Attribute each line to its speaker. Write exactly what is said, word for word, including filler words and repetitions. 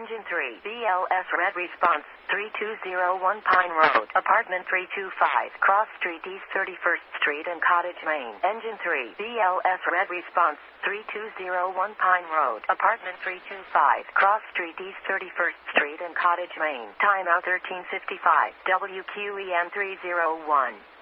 Speaker 1: Engine three, B L S Red Response, three two zero one Pine Road, Apartment three two five, Cross Street East thirty-first Street and Cottage, Maine. Engine three, B L S Red Response, three two zero one Pine Road, Apartment three two five, Cross Street East thirty-first Street and Cottage, Maine. Timeout thirteen fifty-five, W Q E N three oh one.